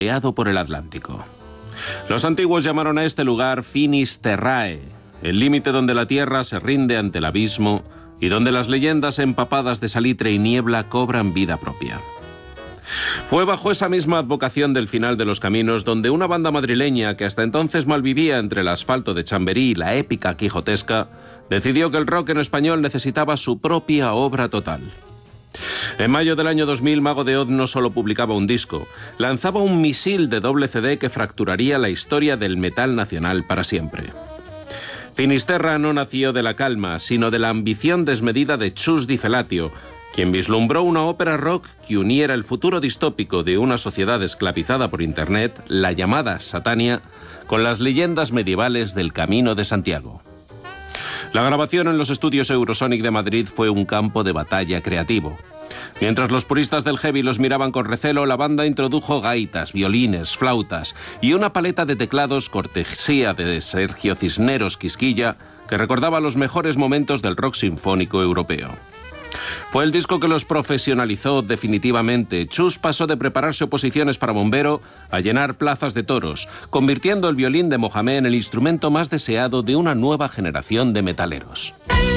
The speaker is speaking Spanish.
por el Atlántico. Los antiguos llamaron a este lugar Finisterrae, el límite donde la tierra se rinde ante el abismo y donde las leyendas empapadas de salitre y niebla cobran vida propia. Fue bajo esa misma advocación del final de los caminos donde una banda madrileña que hasta entonces malvivía entre el asfalto de Chamberí y la épica quijotesca, decidió que el rock en español necesitaba su propia obra total. En mayo del año 2000, Mago de Oz no solo publicaba un disco, lanzaba un misil de doble CD que fracturaría la historia del metal nacional para siempre. Finisterra no nació de la calma, sino de la ambición desmedida de Chus Di Felatio, quien vislumbró una ópera rock que uniera el futuro distópico de una sociedad esclavizada por Internet, la llamada Satania, con las leyendas medievales del Camino de Santiago. La grabación en los estudios Eurosonic de Madrid fue un campo de batalla creativo. Mientras los puristas del heavy los miraban con recelo, la banda introdujo gaitas, violines, flautas y una paleta de teclados cortesía de Sergio Cisneros Quisquilla, que recordaba los mejores momentos del rock sinfónico europeo. Fue el disco que los profesionalizó definitivamente. Chus pasó de prepararse oposiciones para bombero a llenar plazas de toros, convirtiendo el violín de Mohamed en el instrumento más deseado de una nueva generación de metaleros.